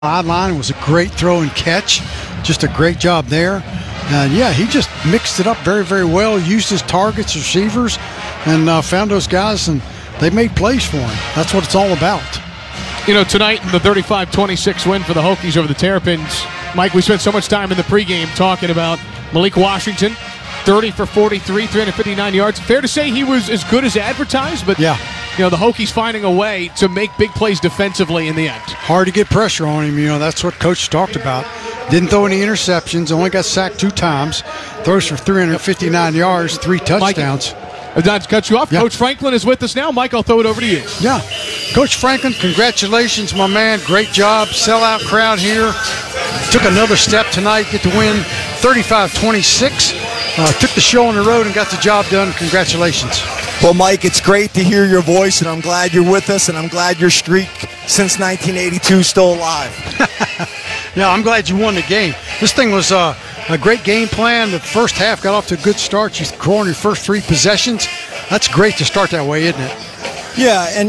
sideline. It was a great throw and catch. Just a great job there. And, he just mixed it up very, very well, used his targets, receivers, and found those guys, and they made plays for him. That's what it's all about. Tonight in the 35-26 win for the Hokies over the Terrapins, Mike, we spent so much time in the pregame talking about Malik Washington, 30 for 43, 359 yards. Fair to say he was as good as advertised, but the Hokies finding a way to make big plays defensively in the end. Hard to get pressure on him. That's what Coach talked about. Didn't throw any interceptions, only got sacked 2 times, throws for 359 yards, 3 touchdowns. Mike, not to cut you off, Yeah. Coach Franklin is with us now. Mike, I'll throw it over to you. Yeah. Coach Franklin, congratulations, my man. Great job. Sellout crowd here. Took another step tonight, get the win 35-26. Took the show on the road and got the job done. Congratulations. Well, Mike, it's great to hear your voice, and I'm glad you're with us, and I'm glad your streak since 1982 is still alive. I'm glad you won the game. This thing was a great game plan. The first half got off to a good start. You scored your first 3 possessions. That's great to start that way, isn't it? Yeah, and,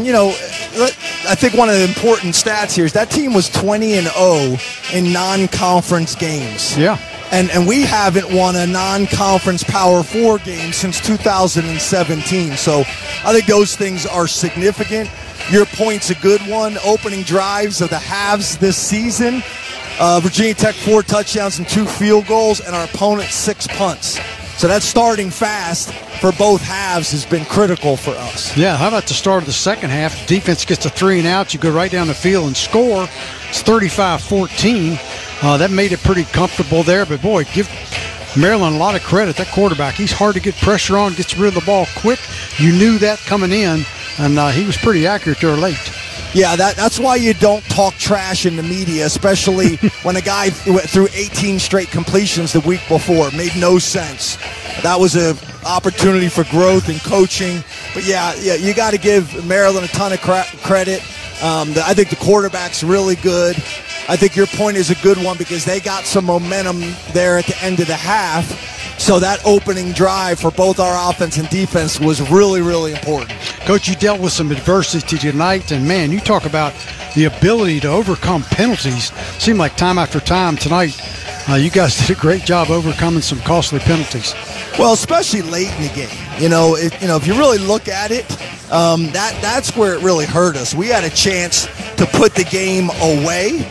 I think one of the important stats here is that team was 20-0 in non-conference games. Yeah. And we haven't won a non-conference Power 4 game since 2017. So I think those things are significant. Your point's a good one. Opening drives of the halves this season. Virginia Tech 4 touchdowns and 2 field goals, and our opponent 6 punts. So that starting fast for both halves has been critical for us. Yeah, how about the start of the second half? Defense gets a 3 and out. You go right down the field and score. It's 35-14. That made it pretty comfortable there. But, boy, give Maryland a lot of credit. That quarterback, he's hard to get pressure on, gets rid of the ball quick. You knew that coming in, and he was pretty accurate there late. Yeah, that's why you don't talk trash in the media, especially when a guy went through 18 straight completions the week before. It made no sense. That was an opportunity for growth and coaching. But, you got to give Maryland a ton of credit. I think the quarterback's really good. I think your point is a good one because they got some momentum there at the end of the half. So that opening drive for both our offense and defense was really, really important. Coach, you dealt with some adversity tonight, and, man, you talk about the ability to overcome penalties. Seemed like time after time tonight, you guys did a great job overcoming some costly penalties. Well, especially late in the game. If you really look at it, that's where it really hurt us. We had a chance to put the game away,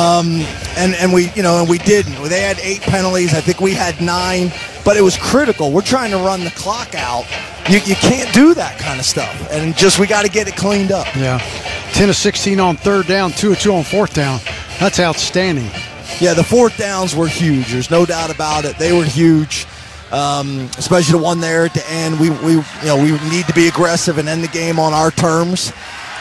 and we didn't. They had 8 penalties. I think we had 9, but it was critical. We're trying to run the clock out. You can't do that kind of stuff, and we got to get it cleaned up. Yeah, 10 of 16 on 3rd down, 2 of 2 on 4th down. That's outstanding. Yeah, the 4th downs were huge. There's no doubt about it. They were huge. Especially the one there at the end. We need to be aggressive and end the game on our terms.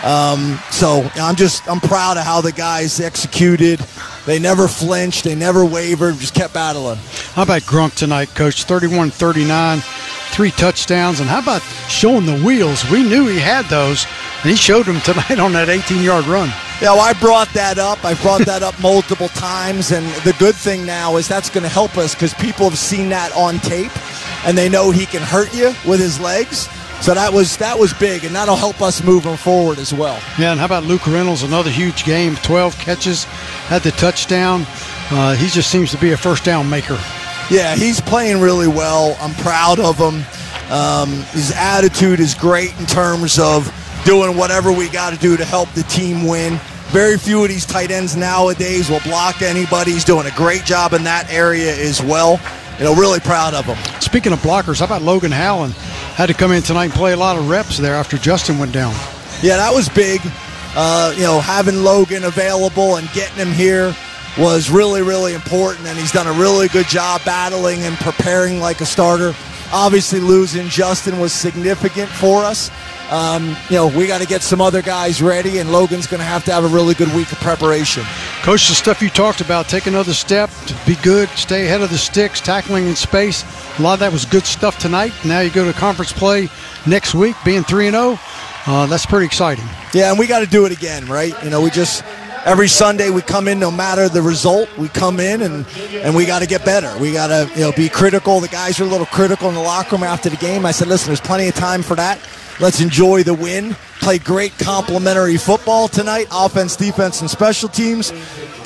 So I'm proud of how the guys executed. They never flinched. They never wavered. Just kept battling. How about Grunk tonight, Coach? 31-39, 3 touchdowns. And how about showing the wheels? We knew he had those, and he showed them tonight on that 18-yard run. Yeah, well, I brought that up. I've brought that up multiple times, and the good thing now is that's going to help us because people have seen that on tape, and they know he can hurt you with his legs. So that was big, and that'll help us moving forward as well. Yeah, and how about Luke Reynolds? Another huge game, 12 catches, had the touchdown. He just seems to be a first down maker. Yeah, he's playing really well. I'm proud of him. His attitude is great in terms of doing whatever we got to do to help the team win. Very few of these tight ends nowadays will block anybody. He's doing a great job in that area as well. Really proud of him. Speaking of blockers, how about Logan Howland? Had to come in tonight and play a lot of reps there after Justin went down. Yeah, that was big. Having Logan available and getting him here was really, really important, and he's done a really good job battling and preparing like a starter. Obviously, losing Justin was significant for us. We got to get some other guys ready, and Logan's going to have a really good week of preparation. Coach, the stuff you talked about, take another step, to be good, stay ahead of the sticks, tackling in space. A lot of that was good stuff tonight. Now you go to conference play next week, being 3-0. That's pretty exciting. Yeah, and we got to do it again, right? Every Sunday we come in, no matter the result, we come in and we got to get better. We got to be critical. The guys are a little critical in the locker room after the game. I said, listen, there's plenty of time for that. Let's enjoy the win. Play great complementary football tonight, offense, defense, and special teams.